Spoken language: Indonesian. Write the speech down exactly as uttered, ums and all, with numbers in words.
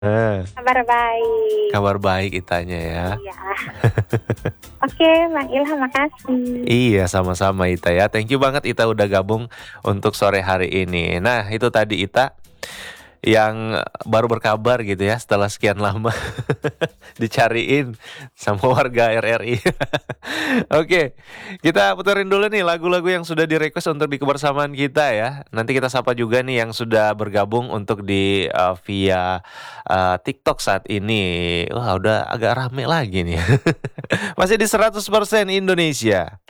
Heeh. Kabar baik. Kabar baik Itanya ya. Iya. Oke, Bang Ilham makasih. Iya, sama-sama Ita ya. Thank you banget Ita udah gabung untuk sore hari ini. Nah, itu tadi Ita yang baru berkabar gitu ya setelah sekian lama dicariin sama warga R.R.I. Oke, kita puterin dulu nih lagu-lagu yang sudah di-request untuk di kebersamaan kita ya. Nanti kita sapa juga nih yang sudah bergabung untuk di, eee, via, eee, TikTok saat ini. Wah, udah agak rame lagi nih. Masih di seratus persen Indonesia.